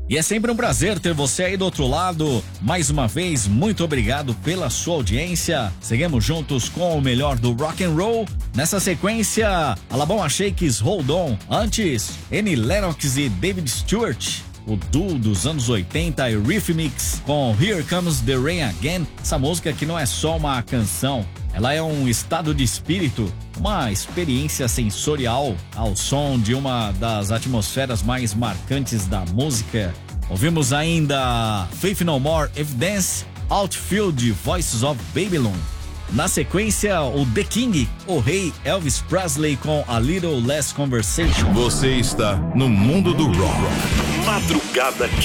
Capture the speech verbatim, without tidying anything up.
E é sempre um prazer ter você aí do outro lado. Mais uma vez, muito obrigado pela sua audiência. Seguimos juntos com o melhor do rock and roll. Nessa sequência, Alabama Shakes Hold On. Antes, Annie Lennox e David Stewart, o duo dos anos oitenta, e Eurythmics com Here Comes the Rain Again. Essa música que não é só uma canção, ela é um estado de espírito, uma experiência sensorial ao som de uma das atmosferas mais marcantes da música. Ouvimos ainda Faith No More, Evidence, Outfield, Voices of Babylon. Na sequência, o The King, o rei Elvis Presley com A Little Less Conversation. Você está no mundo do rock. Madrugada